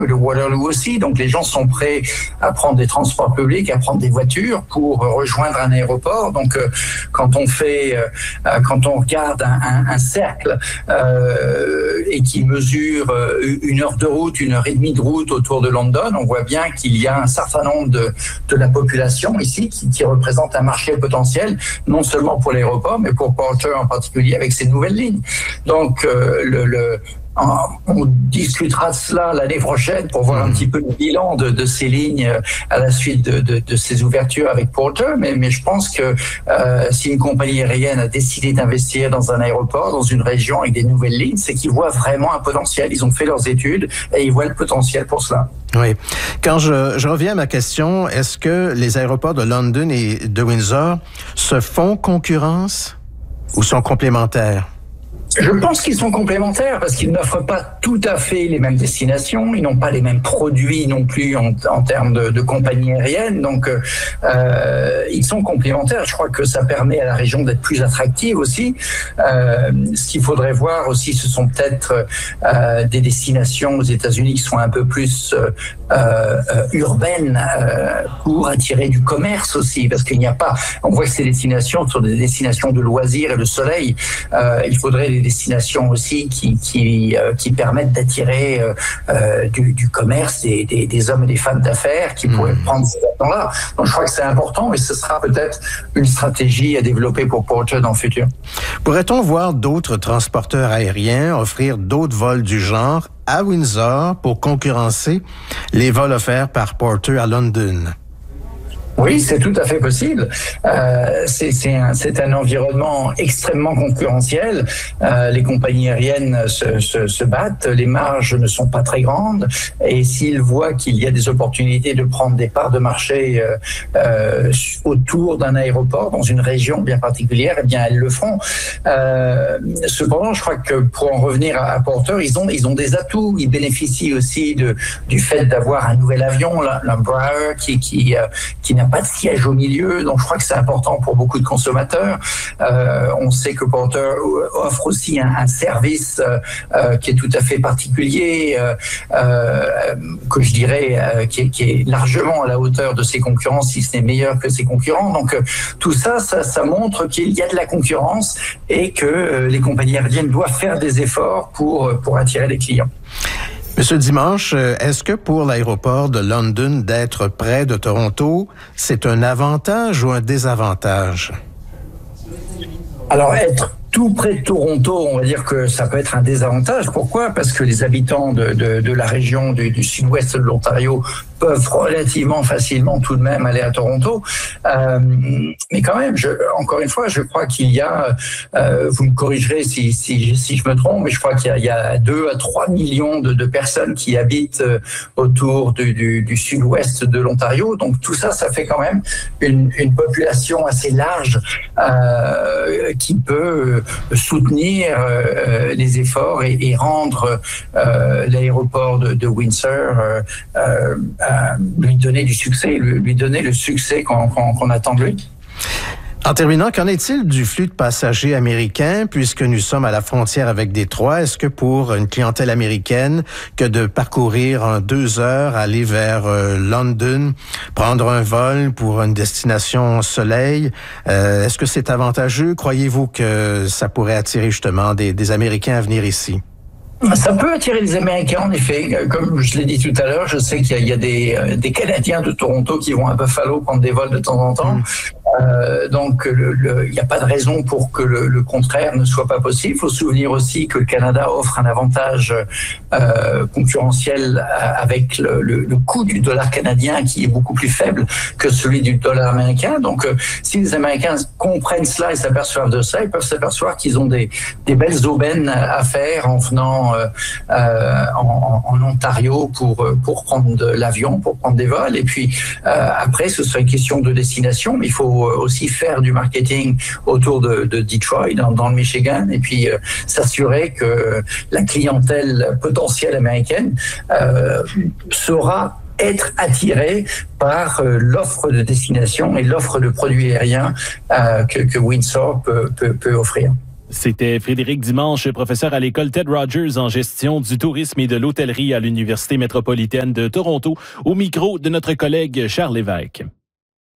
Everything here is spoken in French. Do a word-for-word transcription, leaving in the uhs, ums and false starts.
le Waterloo aussi. Donc les gens sont prêts à prendre des transports publics, à prendre des voitures pour rejoindre un aéroport. Donc euh, quand on fait, euh, quand on regarde un, un, un cercle euh, et qui mesure une heure de route, une heure et demie de route autour de London, on voit bien qu'il y a un certain nombre de, de la population ici qui, qui représente un marché potentiel, non seulement pour l'aéroport, mais pour Porter en particulier avec ses nouvelles lignes. Donc euh, le, le on discutera de cela l'année prochaine pour voir un petit peu le bilan de, de ces lignes à la suite de, de, de ces ouvertures avec Porter. Mais, mais je pense que euh, si une compagnie aérienne a décidé d'investir dans un aéroport, dans une région avec des nouvelles lignes, c'est qu'ils voient vraiment un potentiel. Ils ont fait leurs études et ils voient le potentiel pour cela. Oui. Quand je, je reviens à ma question, est-ce que les aéroports de London et de Windsor se font concurrence ou sont complémentaires? Je pense qu'ils sont complémentaires parce qu'ils n'offrent pas tout à fait les mêmes destinations, ils n'ont pas les mêmes produits non plus en, en termes de, de compagnie aérienne, donc euh, ils sont complémentaires. Je crois que ça permet à la région d'être plus attractive aussi. Euh, ce qu'il faudrait voir aussi, ce sont peut-être euh, des destinations aux États-Unis qui sont un peu plus euh, euh, urbaines euh, pour attirer du commerce aussi, parce qu'il n'y a pas, on voit que ces destinations sont des destinations de loisirs et de soleil. Euh, il faudrait des destinations aussi qui qui euh, qui permettent d'attirer euh, euh, du, du commerce, des, des, des hommes et des femmes d'affaires qui pourraient mmh. prendre ces temps-là. Donc je crois que c'est important et ce sera peut-être une stratégie à développer pour Porter dans le futur. Pourrait-on voir d'autres transporteurs aériens offrir d'autres vols du genre à Windsor pour concurrencer les vols offerts par Porter à London? Oui, c'est tout à fait possible. Euh, c'est, c'est, un, c'est un environnement extrêmement concurrentiel. Euh, les compagnies aériennes se, se, se battent, les marges ne sont pas très grandes. Et s'ils voient qu'il y a des opportunités de prendre des parts de marché euh, euh, autour d'un aéroport, dans une région bien particulière, eh bien elles le feront. Euh, cependant, je crois que pour en revenir à, à Porter, ils ont, ils ont des atouts. Ils bénéficient aussi de, du fait d'avoir un nouvel avion, l'Embraer, qui, qui, euh, qui n'a pas de siège au milieu, donc je crois que c'est important pour beaucoup de consommateurs. Euh, on sait que Porter offre aussi un, un service euh, qui est tout à fait particulier, euh, euh, que je dirais euh, qui, est, qui est largement à la hauteur de ses concurrents, si ce n'est meilleur que ses concurrents. Donc euh, tout ça, ça, ça montre qu'il y a de la concurrence et que euh, les compagnies aériennes doivent faire des efforts pour, pour attirer les clients. Monsieur Dimanche, est-ce que pour l'aéroport de London d'être près de Toronto, c'est un avantage ou un désavantage? Alors, être tout près de Toronto, on va dire que ça peut être un désavantage. Pourquoi? Parce que les habitants de, de, de la région du, du sud-ouest de l'Ontario peuvent relativement facilement tout de même aller à Toronto. Euh, mais quand même, je, encore une fois, je crois qu'il y a, euh, vous me corrigerez si, si, si je me trompe, mais je crois qu'il y a, il y a deux à trois millions de, de personnes qui habitent autour du, du, du sud-ouest de l'Ontario. Donc tout ça, ça fait quand même une, une population assez large euh, qui peut soutenir euh, les efforts et, et rendre euh, l'aéroport de, de Windsor euh, euh, lui donner du succès, lui donner le succès qu'on, qu'on, qu'on attend de lui. En terminant, qu'en est-il du flux de passagers américains, puisque nous sommes à la frontière avec Détroit? Est-ce que pour une clientèle américaine, que de parcourir en deux heures, aller vers euh, London, prendre un vol pour une destination soleil, euh, est-ce que c'est avantageux? Croyez-vous que ça pourrait attirer justement des, des Américains à venir ici? Ça peut attirer les Américains, en effet. Comme je l'ai dit tout à l'heure, je sais qu'il y a, il y a des, des Canadiens de Toronto qui vont à Buffalo prendre des vols de temps en temps. Mmh. Euh, donc, le, le, il n'y a pas de raison pour que le, le contraire ne soit pas possible. Il faut se souvenir aussi que le Canada offre un avantage euh, concurrentiel avec le, le, le coût du dollar canadien qui est beaucoup plus faible que celui du dollar américain. Donc, euh, si les Américains comprennent cela et s'aperçoivent de ça, ils peuvent s'apercevoir qu'ils ont des, des belles aubaines à faire en venant euh, euh, en, en Ontario pour, pour prendre de l'avion, pour prendre des vols. Et puis, euh, après, ce sera une question de destination, mais il faut aussi faire du marketing autour de, de Detroit, dans, dans le Michigan, et puis euh, s'assurer que la clientèle potentielle américaine euh, saura être attirée par euh, l'offre de destination et l'offre de produits aériens euh, que, que Windsor peut, peut, peut offrir. C'était Frédéric Dimanche, professeur à l'école Ted Rogers en gestion du tourisme et de l'hôtellerie à l'Université métropolitaine de Toronto, au micro de notre collègue Charles Lévesque.